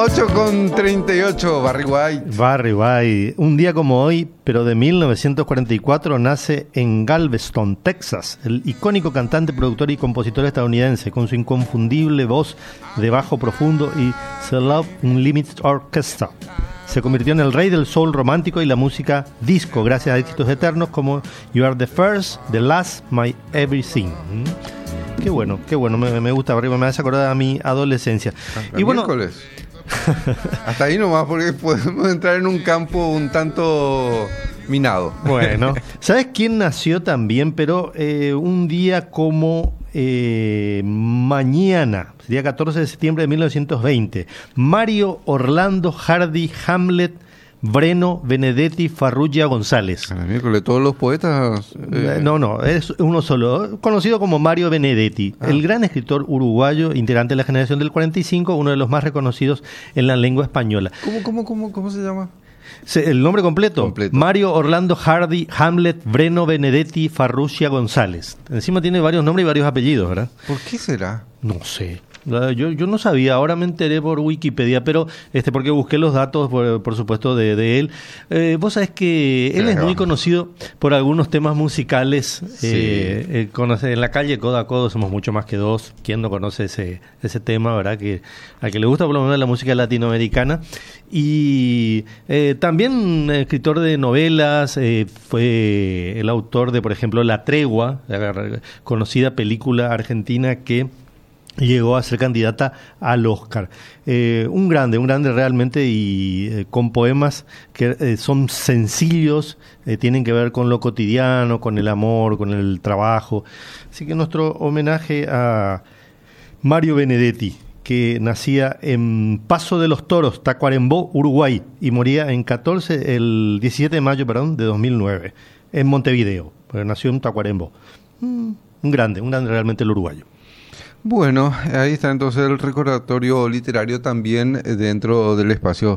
8:38, Barry White. Barry White. Un día como hoy, pero de 1944, nace en Galveston, Texas, el icónico cantante, productor y compositor estadounidense, con su inconfundible voz de bajo profundo y The Love Unlimited Orchestra. Se convirtió en el rey del soul romántico y la música disco, gracias a éxitos eternos como You Are the First, The Last, My Everything. Qué bueno, me gusta, me hace acordar a mi adolescencia. Y bueno, hasta ahí nomás, porque podemos entrar en un campo un tanto minado. Bueno, ¿sabes quién nació también? Pero un día como mañana, día 14 de septiembre de 1920, Mario Orlando Hardy Hamlet Breno Benedetti Farrugia González. Miércoles, todos los poetas. No, es uno solo, conocido como Mario Benedetti, el gran escritor uruguayo, integrante de la generación del 45, uno de los más reconocidos en la lengua española. ¿Cómo se llama? El nombre completo. Mario Orlando Hardy Hamlet Breno Benedetti Farrugia González. Encima tiene varios nombres y varios apellidos, ¿verdad? ¿Por qué será? No sé. Yo no sabía, ahora me enteré por Wikipedia, pero porque busqué los datos, por supuesto, de él. Vos sabés que él es muy conocido por algunos temas musicales. Sí. En la calle codo a codo somos mucho más que dos. ¿Quién no conoce ese tema, verdad? Que al que le gusta por lo menos la música latinoamericana. Y también escritor de novelas, fue el autor de, por ejemplo, La Tregua, la conocida película argentina que llegó a ser candidata al Oscar. Un grande realmente, y con poemas que son sencillos, tienen que ver con lo cotidiano, con el amor, con el trabajo. Así que nuestro homenaje a Mario Benedetti, que nacía en Paso de los Toros, Tacuarembó, Uruguay, y moría el 17 de mayo, de 2009, en Montevideo, pero nació en Tacuarembó. Un grande realmente el uruguayo. Bueno, ahí está entonces el recordatorio literario también dentro del espacio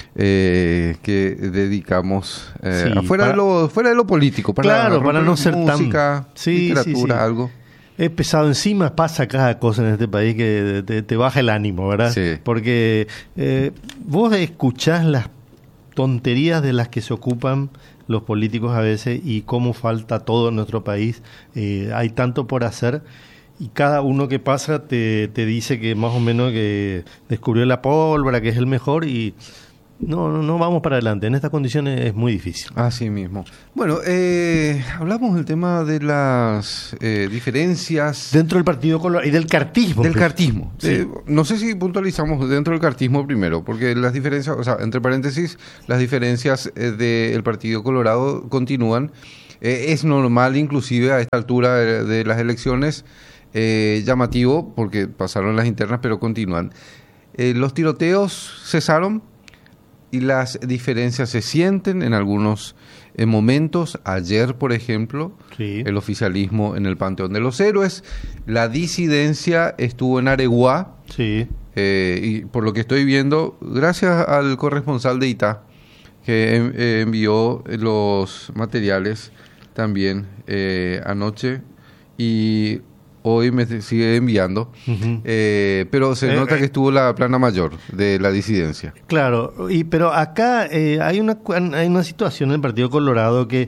que dedicamos fuera de lo político, para no ser música, tan literatura, algo. Es pesado, encima pasa cada cosa en este país que te baja el ánimo, ¿verdad? Sí. Porque vos escuchás las tonterías de las que se ocupan los políticos a veces y cómo falta todo en nuestro país. Hay tanto por hacer. Y cada uno que pasa te dice que más o menos que descubrió la pólvora, que es el mejor, y no vamos para adelante. En estas condiciones es muy difícil. Así mismo. Bueno, hablamos del tema de las diferencias dentro del Partido Colorado y del cartismo. Del cartismo. Sí. No sé si puntualizamos dentro del cartismo primero, porque las diferencias, entre paréntesis, las diferencias del Partido Colorado continúan. Es normal, inclusive a esta altura de las elecciones, llamativo, porque pasaron las internas, pero continúan. Los tiroteos cesaron y las diferencias se sienten en algunos momentos. Ayer, por ejemplo, el oficialismo en el Panteón de los Héroes. La disidencia estuvo en Areguá. Sí. Y por lo que estoy viendo, gracias al corresponsal de ITA, que envió los materiales también anoche, y hoy me sigue enviando, pero se nota que estuvo la plana mayor de la disidencia. Claro, pero acá hay una situación en el Partido Colorado que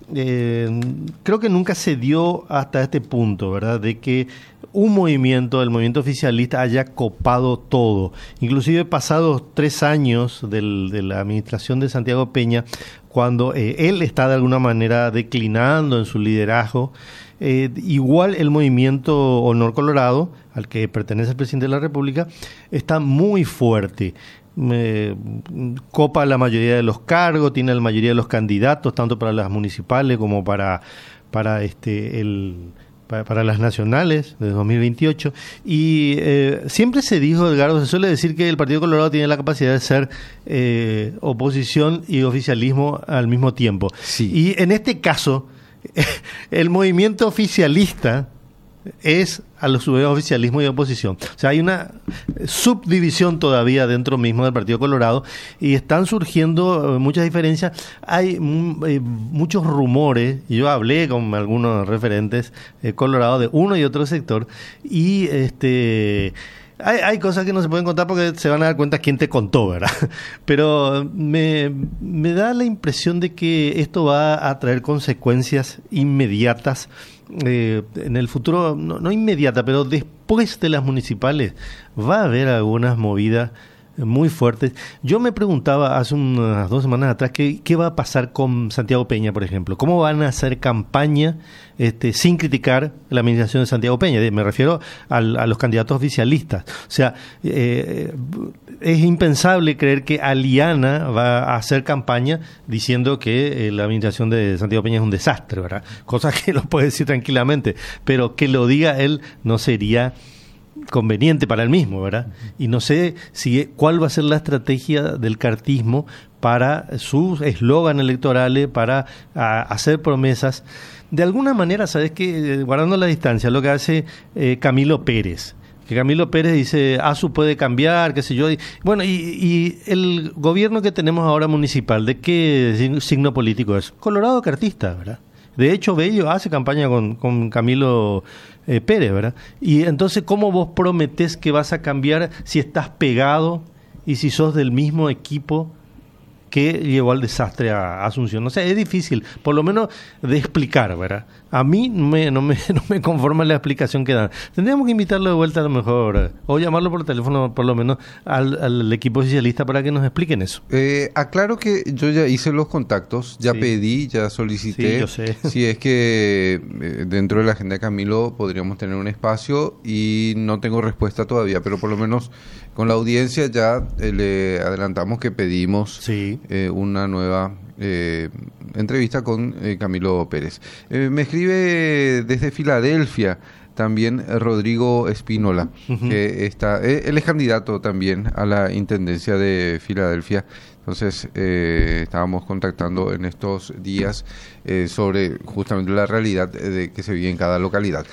creo que nunca se dio hasta este punto, ¿verdad? De que el movimiento oficialista haya copado todo. Inclusive pasados 3 años de la administración de Santiago Peña, cuando él está de alguna manera declinando en su liderazgo, igual el movimiento Honor Colorado, al que pertenece el presidente de la República, está muy fuerte. Copa la mayoría de los cargos, tiene la mayoría de los candidatos, tanto para las municipales como para las nacionales de 2028. Y siempre se dijo, Edgardo, se suele decir que el Partido Colorado tiene la capacidad de ser oposición y oficialismo al mismo tiempo. Sí. Y en este caso, el movimiento oficialista es a los oficialismo y oposición. O sea, hay una subdivisión todavía dentro mismo del Partido Colorado y están surgiendo muchas diferencias. Hay muchos rumores, y yo hablé con algunos referentes colorados de uno y otro sector, y hay cosas que no se pueden contar porque se van a dar cuenta quién te contó, ¿verdad? Pero me da la impresión de que esto va a traer consecuencias inmediatas en el futuro, no inmediata, pero después de las municipales va a haber algunas movidas muy fuertes. Yo me preguntaba hace unas 2 semanas atrás qué va a pasar con Santiago Peña, por ejemplo. ¿Cómo van a hacer campaña sin criticar la administración de Santiago Peña? Me refiero a los candidatos oficialistas. O sea, es impensable creer que Aliana va a hacer campaña diciendo que la administración de Santiago Peña es un desastre, ¿verdad? Cosa que lo puede decir tranquilamente, pero que lo diga él no sería conveniente para él mismo, ¿verdad? Y no sé cuál va a ser la estrategia del cartismo para sus eslogan electorales, para hacer promesas. De alguna manera, ¿sabes qué? Guardando la distancia, lo que hace Camilo Pérez. Que Camilo Pérez dice, ASU puede cambiar, qué sé yo. Bueno, y el gobierno que tenemos ahora municipal, ¿de qué signo político es? Colorado cartista, ¿verdad? De hecho, Bello hace campaña con Camilo Pérez, ¿verdad? Y entonces, ¿cómo vos prometés que vas a cambiar si estás pegado y si sos del mismo equipo que llevó al desastre a Asunción? O sea, es difícil, por lo menos de explicar, ¿verdad? A mí no me conforma la explicación que dan. Tendríamos que invitarlo de vuelta a lo mejor, o llamarlo por teléfono, por lo menos, al equipo socialista para que nos expliquen eso. Aclaro que yo ya hice los contactos, ya pedí, ya solicité. Sí, yo sé. Si es que dentro de la agenda de Camilo podríamos tener un espacio y no tengo respuesta todavía, pero por lo menos con la audiencia ya le adelantamos que pedimos una nueva entrevista con Camilo Pérez. Me escribe desde Filadelfia también Rodrigo Espínola, que él es candidato también a la intendencia de Filadelfia. Entonces estábamos contactando en estos días sobre justamente la realidad de que se vive en cada localidad.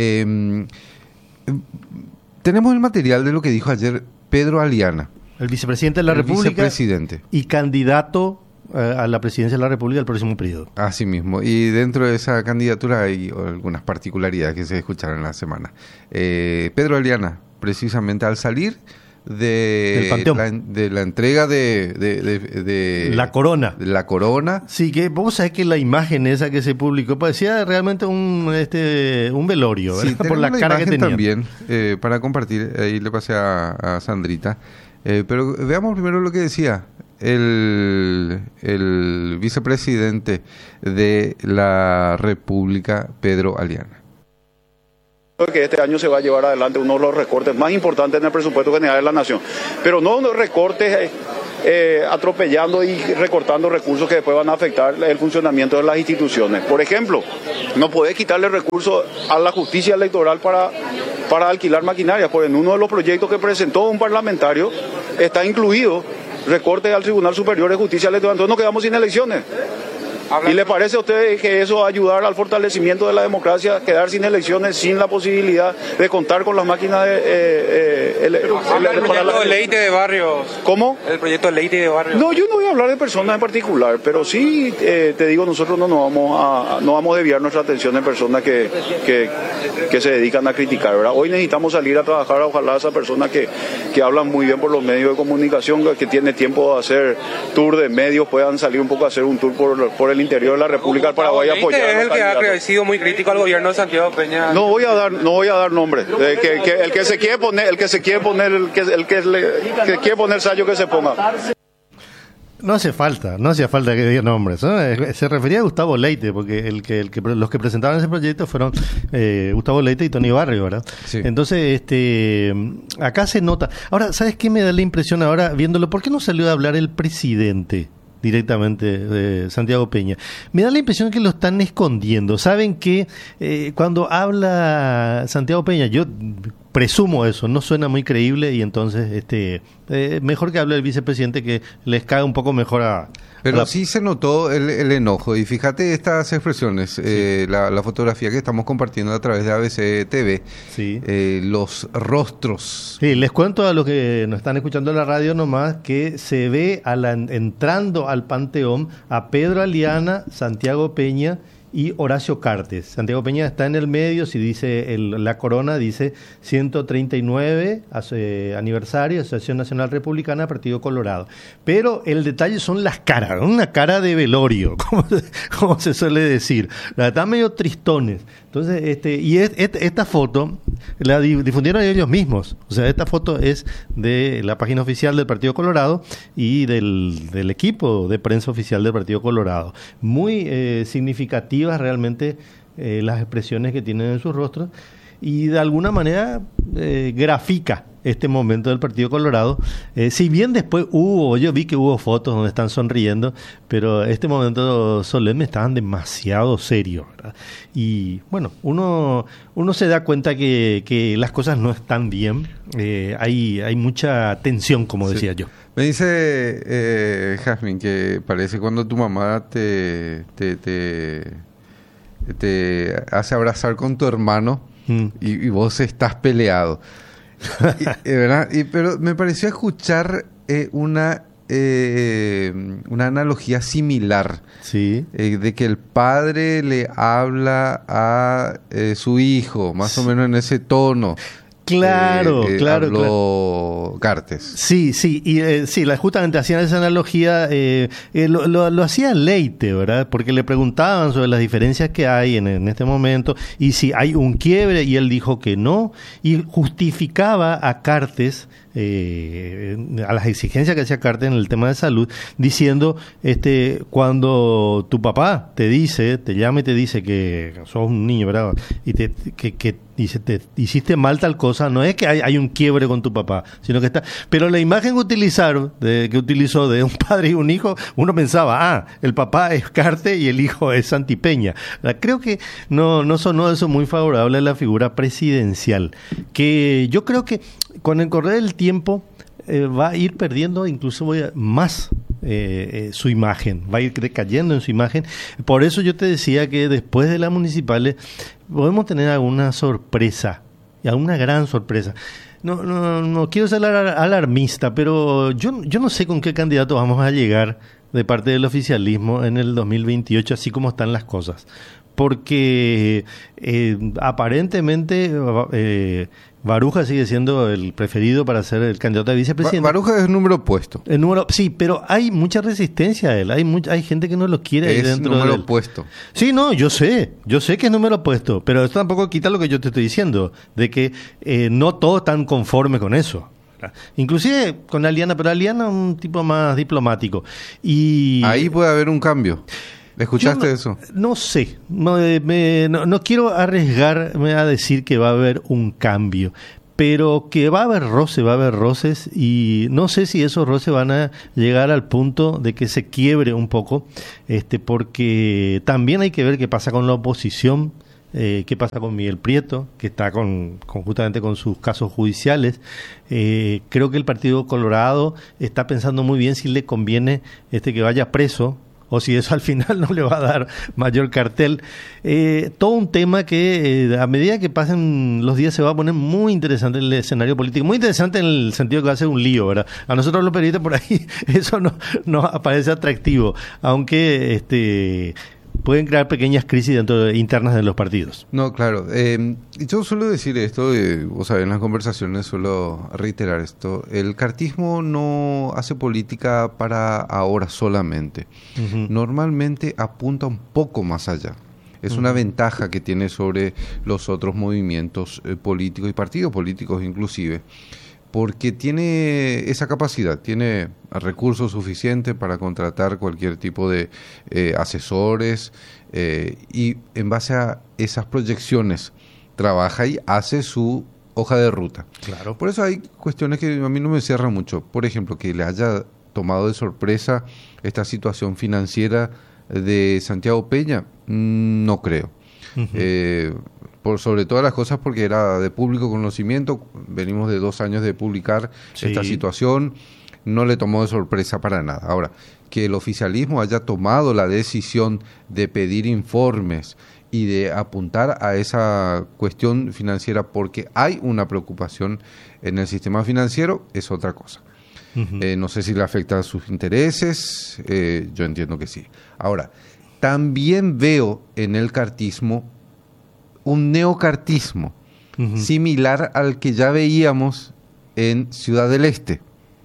Tenemos el material de lo que dijo ayer Pedro Aliana, el vicepresidente de la República vicepresidente y candidato a la presidencia de la República el próximo periodo. Así mismo. Y dentro de esa candidatura hay algunas particularidades que se escucharon en la semana. Pedro Aliana, precisamente al salir de la entrega de la corona. De la corona. Sí, que vos sabés que la imagen esa que se publicó parecía realmente un velorio, sí, por la cara que tenía. También, para compartir, ahí le pasé a Sandrita. Pero veamos primero lo que decía el vicepresidente de la República, Pedro Aliana. Creo que este año se va a llevar adelante uno de los recortes más importantes en el presupuesto general de la nación, pero no unos recortes atropellando y recortando recursos que después van a afectar el funcionamiento de las instituciones. Por ejemplo, no podés quitarle recursos a la justicia electoral para alquilar maquinaria, porque en uno de los proyectos que presentó un parlamentario está incluido recorte al Tribunal Superior de Justicia Electoral. Entonces nos quedamos sin elecciones. ¿Y le parece a usted que eso va a ayudar al fortalecimiento de la democracia, quedar sin elecciones, sin la posibilidad de contar con las máquinas el proyecto de ley de barrios? ¿Cómo? El proyecto de ley de barrios. No, yo no voy a hablar de personas en particular, pero sí te digo, nosotros no vamos a desviar nuestra atención en personas que se dedican a criticar, ¿verdad? Hoy necesitamos salir a trabajar, ojalá esas personas que hablan muy bien por los medios de comunicación, que tienen tiempo de hacer tour de medios, puedan salir un poco a hacer un tour por el interior de la República del Paraguay y apoyar. Es el que ha sido muy crítico al gobierno de Santiago Peña. No voy a dar nombre. El que se quiere poner sallo que se ponga. No hacía falta que diga nombres, ¿no? Se refería a Gustavo Leite, porque los que presentaban ese proyecto fueron Gustavo Leite y Tony Barrio, ¿verdad? Sí. Entonces, acá se nota. Ahora, ¿sabes qué me da la impresión ahora viéndolo? ¿Por qué no salió a hablar el presidente directamente de Santiago Peña? Me da la impresión que lo están escondiendo. Saben que cuando habla Santiago Peña, yo presumo eso, no suena muy creíble y entonces mejor que hable el vicepresidente, que les cae un poco mejor a... Pero sí se notó el enojo, y fíjate estas expresiones, la fotografía que estamos compartiendo a través de ABC TV, los rostros. Sí, les cuento a los que nos están escuchando en la radio nomás que se ve entrando al Panteón a Pedro Aliana, Santiago Peña y Horacio Cartes. Santiago Peña está en el medio, si dice la corona, dice 139 aniversario, Asociación Nacional Republicana, Partido Colorado. Pero el detalle son las caras, una cara de velorio, como se suele decir. Están medio tristones. Entonces, esta foto la difundieron ellos mismos. O sea, esta foto es de la página oficial del Partido Colorado y del equipo de prensa oficial del Partido Colorado. Muy significativas realmente las expresiones que tienen en sus rostros y de alguna manera grafica este momento del Partido Colorado. Si bien después yo vi que hubo fotos donde están sonriendo, pero este momento solemne estaban demasiado serios, ¿verdad? Y bueno, uno se da cuenta que las cosas no están bien. Hay mucha tensión, como decía yo. Me dice Jasmine que parece cuando tu mamá te hace abrazar con tu hermano y vos estás peleado. ¿Verdad? Pero me pareció escuchar una analogía similar. Sí. De que el padre le habla a su hijo, más o menos en ese tono. Claro. Habló Cartes. Sí, y justamente hacían esa analogía, lo hacía Leite, ¿verdad? Porque le preguntaban sobre las diferencias que hay en este momento y si hay un quiebre, y él dijo que no, y justificaba a Cartes, a las exigencias que hacía Cartes en el tema de salud, diciendo, cuando tu papá te llama y te dice que sos un niño, ¿verdad? Y que dice, te hiciste mal tal cosa, no es que hay un quiebre con tu papá, sino que está... Pero la imagen que utilizó de un padre y un hijo, uno pensaba, el papá es Cartes y el hijo es Santi Peña. Creo que no sonó eso muy favorable a la figura presidencial, que yo creo que con el correr del tiempo va a ir perdiendo incluso más su imagen, va a ir decayendo en su imagen. Por eso yo te decía que después de las municipales podemos tener alguna sorpresa, alguna gran sorpresa. No quiero ser alarmista, pero yo no sé con qué candidato vamos a llegar de parte del oficialismo en el 2028, así como están las cosas. Porque aparentemente Baruja sigue siendo el preferido para ser el candidato a vicepresidente. Baruja es el número opuesto. Sí, pero hay mucha resistencia a él. Hay gente que no lo quiere ahí dentro de él. Es número opuesto. Sí, yo sé que es número opuesto, pero esto tampoco quita lo que yo te estoy diciendo, de que no todos están conformes con eso. Inclusive con Aliana, pero Aliana es un tipo más diplomático. Y ahí puede haber un cambio. ¿Escuchaste eso? No sé, no quiero arriesgarme a decir que va a haber un cambio, pero que va a haber roces, y no sé si esos roces van a llegar al punto de que se quiebre un poco, porque también hay que ver qué pasa con la oposición, qué pasa con Miguel Prieto, que está justamente con sus casos judiciales. Creo que el Partido Colorado está pensando muy bien si le conviene que vaya preso, o si eso al final no le va a dar mayor cartel. Todo un tema que a medida que pasen los días se va a poner muy interesante el escenario político, muy interesante en el sentido que va a ser un lío, ¿verdad? A nosotros los periodistas por ahí eso no parece atractivo, aunque pueden crear pequeñas crisis internas de los partidos. No, claro. Yo suelo decir esto, o sea, en las conversaciones suelo reiterar esto. El cartismo no hace política para ahora solamente. Uh-huh. Normalmente apunta un poco más allá. Es una ventaja que tiene sobre los otros movimientos políticos y partidos políticos inclusive, porque tiene esa capacidad, tiene recursos suficientes para contratar cualquier tipo de asesores y en base a esas proyecciones trabaja y hace su hoja de ruta. Claro. Por eso hay cuestiones que a mí no me cierran mucho. Por ejemplo, que le haya tomado de sorpresa esta situación financiera de Santiago Peña, no creo. Uh-huh. Por sobre todas las cosas porque era de público conocimiento, venimos de 2 años de publicar esta situación, no le tomó de sorpresa para nada. Ahora, que el oficialismo haya tomado la decisión de pedir informes y de apuntar a esa cuestión financiera porque hay una preocupación en el sistema financiero es otra cosa. Uh-huh. No sé si le afecta a sus intereses, yo entiendo que sí. Ahora, también veo en el cartismo un neocartismo similar al que ya veíamos en Ciudad del Este,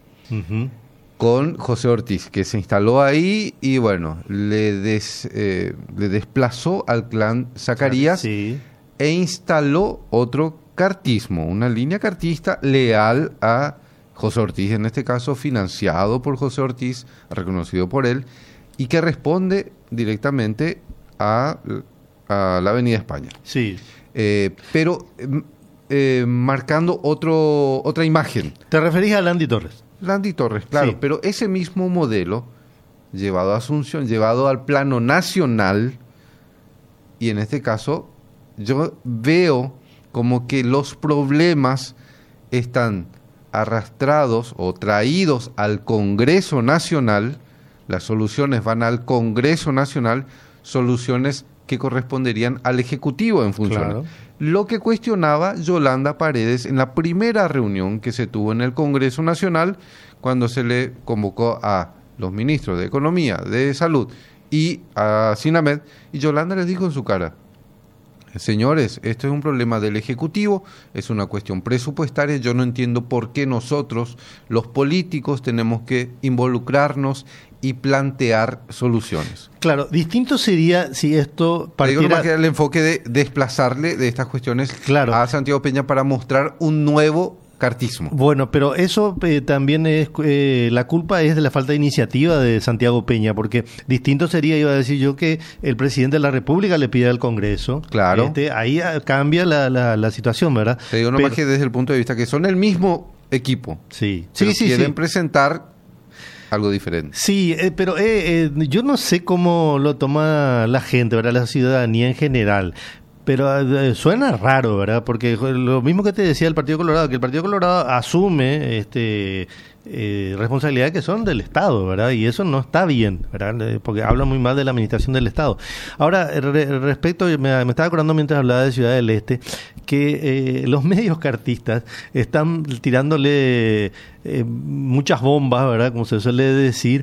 con José Ortiz, que se instaló ahí y bueno, le desplazó al clan Zacarías e instaló otro cartismo, una línea cartista leal a José Ortiz, en este caso financiado por José Ortiz, reconocido por él, y que responde directamente a la Avenida España. Sí. Pero marcando otra imagen. ¿Te referís a Landy Torres? Landy Torres, claro, sí. Pero ese mismo modelo, llevado a Asunción, llevado al plano nacional, y en este caso, yo veo como que los problemas están arrastrados o traídos al Congreso Nacional, las soluciones van al Congreso Nacional, soluciones que corresponderían al Ejecutivo en funciones. Claro. Lo que cuestionaba Yolanda Paredes en la primera reunión que se tuvo en el Congreso Nacional, cuando se le convocó a los ministros de Economía, de Salud y a Sinamed, y Yolanda les dijo en su cara: señores, esto es un problema del Ejecutivo, es una cuestión presupuestaria, yo no entiendo por qué nosotros, los políticos, tenemos que involucrarnos y plantear soluciones. Claro, distinto sería si esto partiera... Digo, que el enfoque de desplazarle de estas cuestiones a Santiago Peña para mostrar un nuevo cartismo. Bueno, pero eso también es la culpa es de la falta de iniciativa de Santiago Peña, porque distinto sería, iba a decir yo, que el presidente de la República le pide al Congreso. Claro. Ahí cambia la situación, ¿verdad? Te digo nomás que desde el punto de vista que son el mismo equipo. Sí, quieren presentar algo diferente. Sí, pero yo no sé cómo lo toma la gente, ¿verdad? La ciudadanía en general. Pero suena raro, ¿verdad? Porque lo mismo que te decía el Partido Colorado, que el Partido Colorado asume responsabilidades que son del Estado, ¿verdad? Y eso no está bien, ¿verdad? Porque habla muy mal de la administración del Estado. Ahora, respecto, me estaba acordando mientras hablaba de Ciudad del Este, que los medios cartistas están tirándole muchas bombas, ¿verdad? Como se suele decir,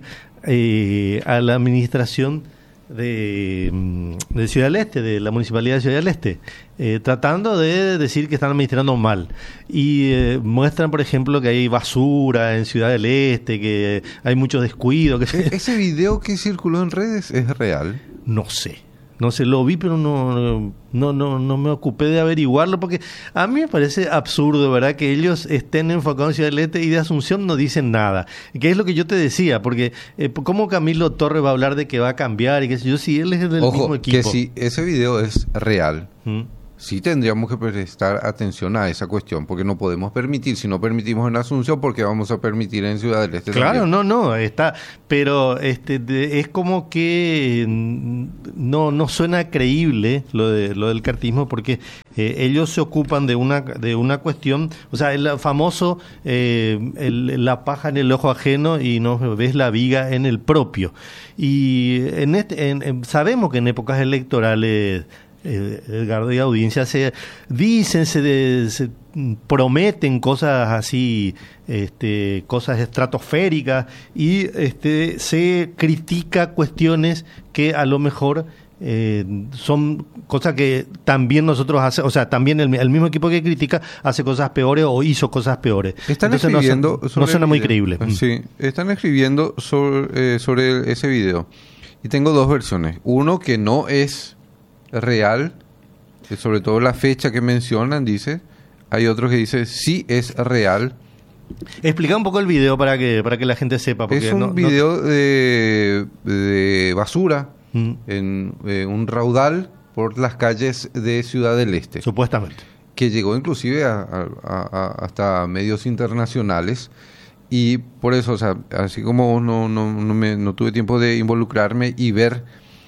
a la administración de Ciudad del Este, de la Municipalidad de Ciudad del Este, tratando de decir que están administrando mal. Y muestran, por ejemplo, que hay basura en Ciudad del Este, que hay mucho descuido. ¿Ese video que circuló en redes es real? No sé, lo vi, pero no me ocupé de averiguarlo, porque a mí me parece absurdo, ¿verdad?, que ellos estén enfocados en Ciudad del Este y de Asunción no dicen nada. Que es lo que yo te decía, porque ¿cómo Camilo Torres va a hablar de que va a cambiar? Y qué sé yo, si él es del mismo equipo. Que si ese video es real, sí tendríamos que prestar atención a esa cuestión, porque no podemos permitir, si no permitimos en Asunción, porque vamos a permitir en Ciudad del Este. Claro, también. no, está, pero es como que no suena creíble lo del cartismo, porque ellos se ocupan de una cuestión, o sea, el famoso la paja en el ojo ajeno y no ves la viga en el propio. Y sabemos que en épocas electorales, Edgardo y audiencia, se prometen cosas así, cosas estratosféricas, y se critica cuestiones que a lo mejor son cosas que también nosotros hacemos, o sea, también el mismo equipo que critica hace cosas peores o hizo cosas peores. Están Entonces escribiendo no suena muy creíble. Sí, están escribiendo sobre ese video. Y tengo dos versiones. Uno que no es real, sobre todo la fecha que mencionan, dice. Hay otro que dice sí es real. Explica un poco el video para que la gente sepa. Porque es un video de basura en un raudal por las calles de Ciudad del Este. Supuestamente. Que llegó inclusive hasta medios internacionales. Y por eso, o sea, así como no tuve tiempo de involucrarme y ver,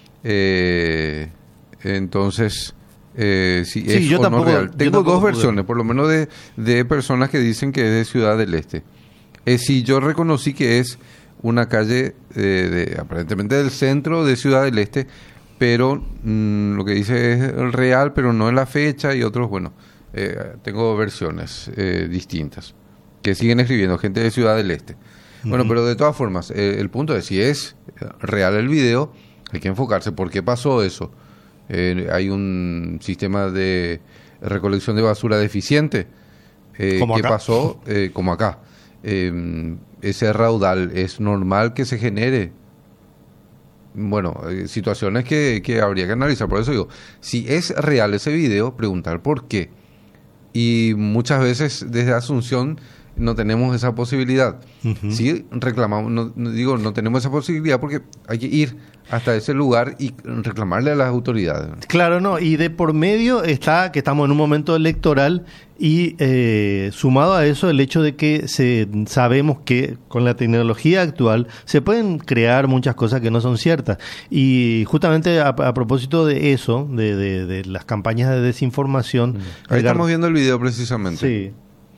entonces, si es yo o tampoco, no real. Tengo dos versiones, pude. por lo menos de personas que dicen que es de Ciudad del Este. Sí, yo reconocí que es una calle aparentemente del centro de Ciudad del Este, pero lo que dice es real, pero no en la fecha, y otros, bueno, tengo versiones distintas que siguen escribiendo, gente de Ciudad del Este. Bueno, pero de todas formas, el punto es, si es real el video, Hay que enfocarse. ¿Por qué pasó eso? Hay un sistema de recolección de basura deficiente. ¿Qué pasó? Como acá. Ese raudal, ¿es normal que se genere? Bueno, situaciones que habría que analizar. Por eso digo, si es real ese video, preguntar por qué. Y muchas veces desde Asunción no tenemos esa posibilidad. Si reclamamos, no tenemos esa posibilidad porque hay que ir hasta ese lugar y reclamarle a las autoridades. Claro, no, y de por medio está que estamos en un momento electoral y sumado a eso el hecho de que sabemos que con la tecnología actual se pueden crear muchas cosas que no son ciertas. Y justamente a propósito de eso, de las campañas de desinformación... Ahí estamos viendo el video precisamente. Sí.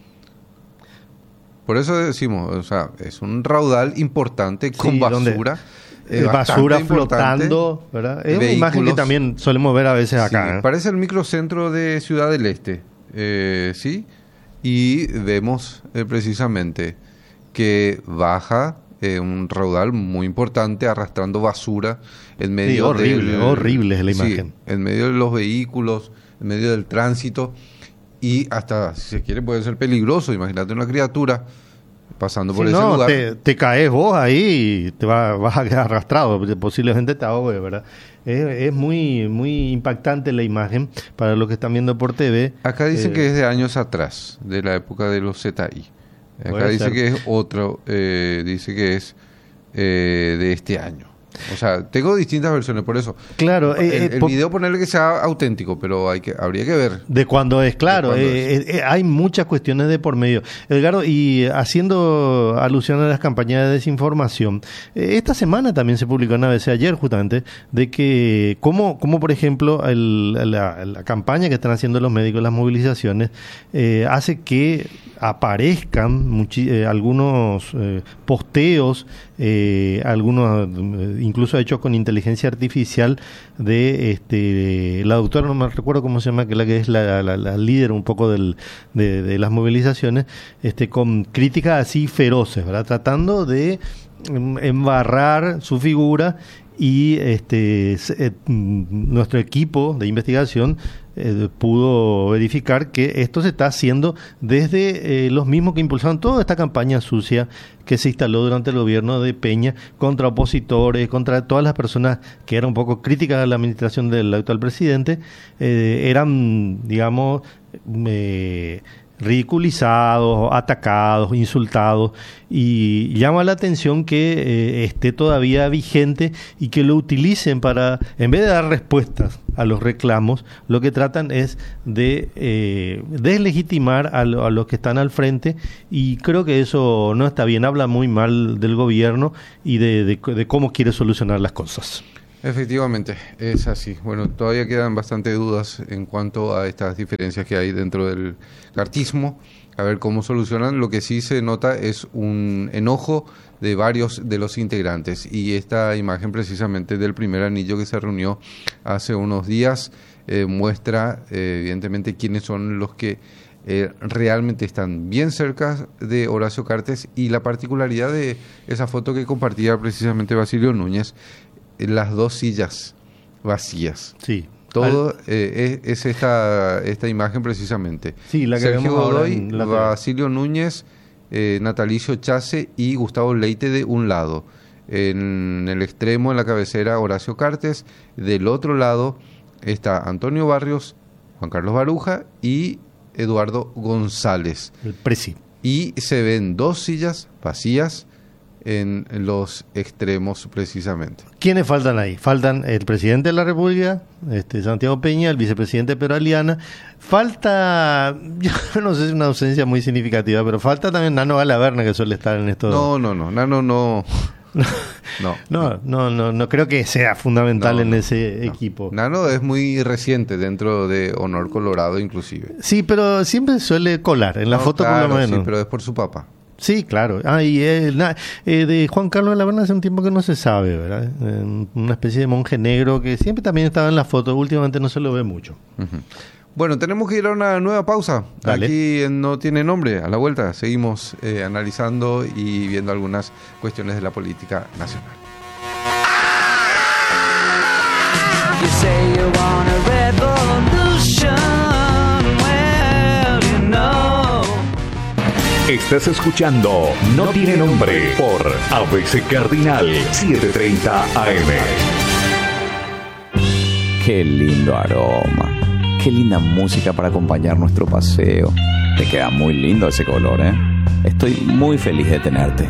Por eso decimos, o sea, es un raudal importante con basura. Basura flotando, ¿verdad? Es una imagen que también solemos ver a veces acá. Sí, parece el microcentro de Ciudad del Este, ¿sí? Y vemos precisamente que baja un raudal muy importante arrastrando basura en medio horrible es la imagen. Sí, en medio de los vehículos, en medio del tránsito. Y hasta, si se quiere, puede ser peligroso. Imagínate una criatura pasando por ese lugar. Te caes vos ahí y te vas a quedar arrastrado. Posiblemente te ahogue, ¿verdad? Es muy muy impactante la imagen para los que están viendo por TV. Acá dicen que es de años atrás, de la época de los ZI. Acá dice que es otro, dice que es de este año. O sea, tengo distintas versiones, por eso. Claro, el video ponerle que sea auténtico, pero habría que ver. De cuándo es, claro. Hay muchas cuestiones de por medio. Edgardo, y haciendo alusión a las campañas de desinformación, esta semana también se publicó en ABC, ayer justamente, de que como por ejemplo la campaña que están haciendo los médicos, las movilizaciones, hace que aparezcan algunos posteos, algunos incluso hechos con inteligencia artificial de la doctora, no me recuerdo cómo se llama, que es la líder un poco de las movilizaciones, con críticas así feroces, ¿verdad? Tratando de embarrar su figura. Y nuestro equipo de investigación pudo verificar que esto se está haciendo desde los mismos que impulsaron toda esta campaña sucia que se instaló durante el gobierno de Peña contra opositores, contra todas las personas que eran un poco críticas a la administración del actual presidente. Eran, digamos, ridiculizados, atacados, insultados, y llama la atención que esté todavía vigente y que lo utilicen para, en vez de dar respuestas a los reclamos, lo que tratan es de deslegitimar a los que están al frente, y creo que eso no está bien, habla muy mal del gobierno y de cómo quiere solucionar las cosas. Efectivamente, es así. Bueno, todavía quedan bastante dudas en cuanto a estas diferencias que hay dentro del cartismo, a ver cómo solucionan. Lo que sí se nota es un enojo de varios de los integrantes, y esta imagen precisamente del primer anillo que se reunió hace unos días muestra evidentemente quiénes son los que realmente están bien cerca de Horacio Cartes, y la particularidad de esa foto que compartía precisamente Basilio Núñez, las dos sillas vacías. Sí. Todo es esta imagen precisamente. Sí, la que Sergio vemos Godoy, Basilio Núñez, Natalicio Chase y Gustavo Leite de un lado. En el extremo, en la cabecera, Horacio Cartes. Del otro lado está Antonio Barrios, Juan Carlos Baruja y Eduardo González. El presi. Y se ven dos sillas vacías en los extremos precisamente. ¿Quiénes faltan ahí? Faltan el presidente de la República, Santiago Peña, el vicepresidente Pedro Aliana. Falta, yo no sé si es una ausencia muy significativa, pero falta también Nano Galaverna, que suele estar en esto. No, Nano no. No creo que sea fundamental en ese equipo. Nano es muy reciente dentro de Honor Colorado inclusive. Sí, pero siempre suele colar en la foto, claro, por lo menos. Sí, pero es por su papá. Sí, claro. De Juan Carlos Galaverna hace un tiempo que no se sabe, ¿verdad? Una especie de monje negro que siempre también estaba en la foto. Últimamente no se lo ve mucho. Uh-huh. Bueno, tenemos que ir a una nueva pausa. Dale. Aquí No Tiene Nombre. A la vuelta seguimos analizando y viendo algunas cuestiones de la política nacional. Estás escuchando No Tiene Nombre por ABC Cardinal 730 AM. Qué lindo aroma. Qué linda música para acompañar nuestro paseo. Te queda muy lindo ese color, ¿eh? Estoy muy feliz de tenerte.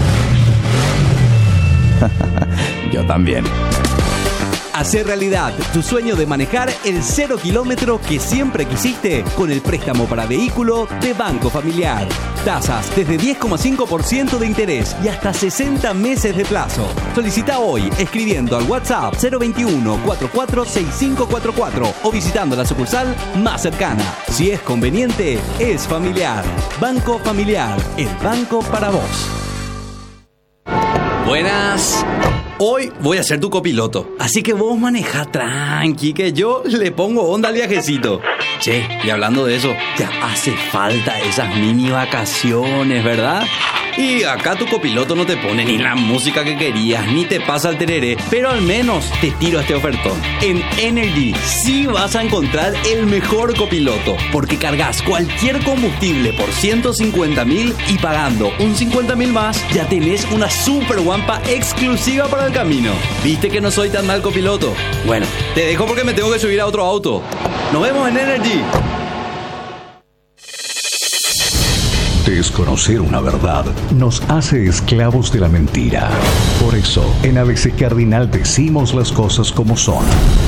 Yo también. Hacer realidad tu sueño de manejar el 0 kilómetro que siempre quisiste con el préstamo para vehículo de Banco Familiar. Tasas desde 10,5% de interés y hasta 60 meses de plazo. Solicita hoy escribiendo al WhatsApp 021 446544 o visitando la sucursal más cercana. Si es conveniente, es familiar. Banco Familiar, el banco para vos. Buenas. Hoy voy a ser tu copiloto, así que vos manejá tranqui, que yo le pongo onda al viajecito. Che, y hablando de eso, ya hace falta esas mini vacaciones, ¿verdad? Y acá tu copiloto no te pone ni la música que querías, ni te pasa el tereré, pero al menos te tiro este ofertón. En Energy sí vas a encontrar el mejor copiloto, porque cargas cualquier combustible por 150.000 y pagando un 50.000 más, ya tenés una super guampa exclusiva para el camino. ¿Viste que no soy tan mal copiloto? Bueno, te dejo porque me tengo que subir a otro auto. Nos vemos en Energy. Desconocer una verdad nos hace esclavos de la mentira. Por eso, en ABC Cardinal decimos las cosas como son.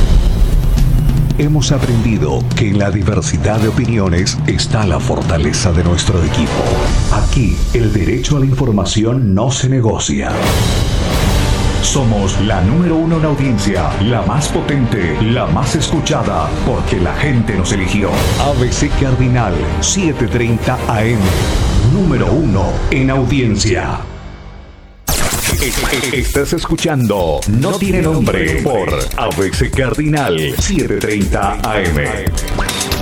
Hemos aprendido que en la diversidad de opiniones está la fortaleza de nuestro equipo. Aquí, el derecho a la información no se negocia. Somos la número 1 en audiencia, la más potente, la más escuchada, porque la gente nos eligió. ABC Cardinal 730 AM, número 1 en audiencia. Estás escuchando No Tiene Nombre por ABC Cardinal 730 AM.